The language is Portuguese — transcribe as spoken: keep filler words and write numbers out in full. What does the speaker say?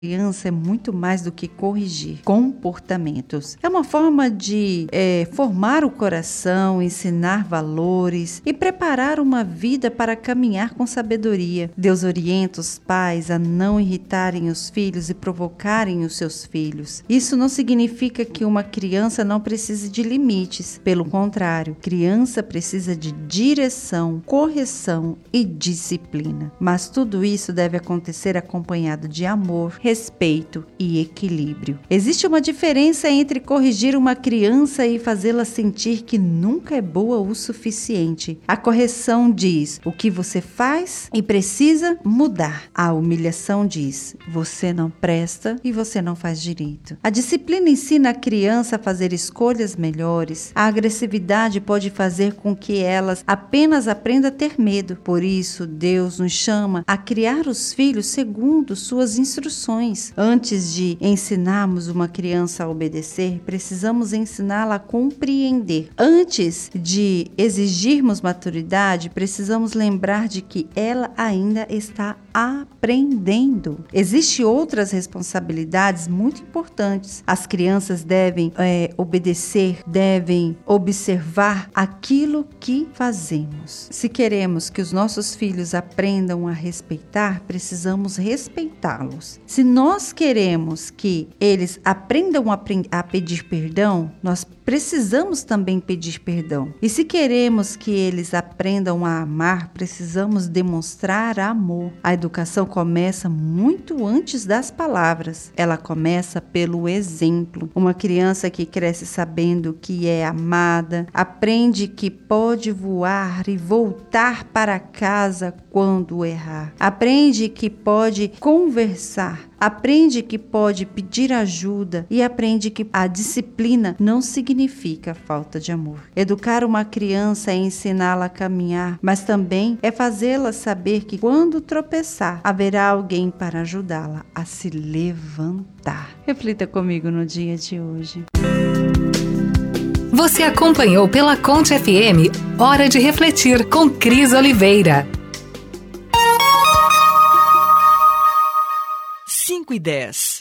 criança é muito mais do que corrigir comportamentos. É uma forma de é, formar o coração, ensinar valores e preparar uma vida para caminhar com sabedoria. Deus orienta os pais a não irritarem os filhos e provocarem os seus filhos. Isso não significa que uma criança não precise de limites. Pelo contrário, criança precisa de direção, correção e disciplina. Mas tudo isso deve acontecer acompanhado de amor, respeito e equilíbrio. Existe uma diferença entre corrigir uma criança e fazê-la sentir que nunca é boa o suficiente. A correção diz o que você faz e precisa mudar. A humilhação diz você não presta e você não faz direito. A disciplina ensina a criança a fazer escolhas melhores. A agressividade pode fazer com que elas apenas aprenda a ter medo. Por isso, Deus nos chama a criar os filhos segundo suas instruções. Antes de ensinarmos uma criança a obedecer, precisamos ensiná-la a compreender. Antes de exigirmos maturidade, precisamos lembrar de que ela ainda está aprendendo. Existem outras responsabilidades muito importantes. As crianças devem é, obedecer, devem observar aquilo que fazemos. Se queremos que os nossos filhos aprendam a respeitar, precisamos respeitá-los. Se nós queremos que eles aprendam a, a pedir perdão, nós precisamos também pedir perdão. E se queremos que eles aprendam a amar, precisamos demonstrar amor. A educação começa muito antes das palavras. Ela começa pelo exemplo. Uma criança que cresce sabendo que é amada, aprende que pode voar e voltar para casa quando errar. Aprende que pode conversar. Aprende que pode pedir ajuda e aprende que a disciplina não significa falta de amor. Educar uma criança é ensiná-la a caminhar, mas também é fazê-la saber que quando tropeçar, haverá alguém para ajudá-la a se levantar. Reflita comigo no dia de hoje. Você acompanhou pela Conte F M Hora de Refletir com Cris Oliveira. cinco e dez.